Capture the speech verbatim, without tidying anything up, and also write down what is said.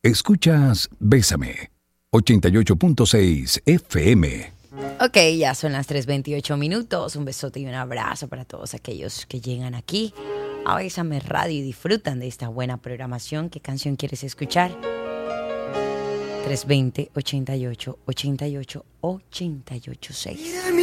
Escuchas Bésame, ochenta y ocho punto seis F M. Ok, ya son las tres veintiocho minutos. Un besote y un abrazo para todos aquellos que llegan aquí a Bésame Radio y disfrutan de esta buena programación. ¿Qué canción quieres escuchar? tres veinte, ochenta y ocho, ochenta y ocho, ochenta y ocho seis.